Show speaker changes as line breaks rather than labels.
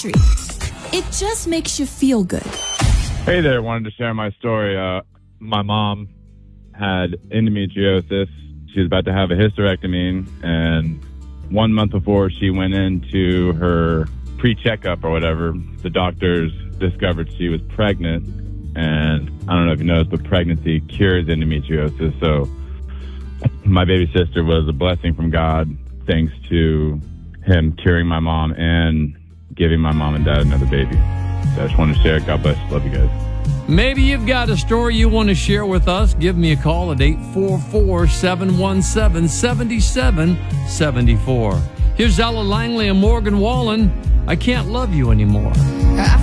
country. It just makes you feel good.
Hey there, wanted to share my story. My mom had endometriosis. She was about to have a hysterectomy, and 1 month before she went into her pre-checkup or whatever, the doctors discovered she was pregnant. And I don't know if you noticed, but pregnancy cures endometriosis. So my baby sister was a blessing from God, thanks to him curing my mom and giving my mom and dad another baby. So I just wanted to share. God bless. Love you guys.
Maybe you've got a story you want to share with us. Give me a call at 844-717-7774. Here's Ella Langley and Morgan Wallen. I Can't Love You Anymore.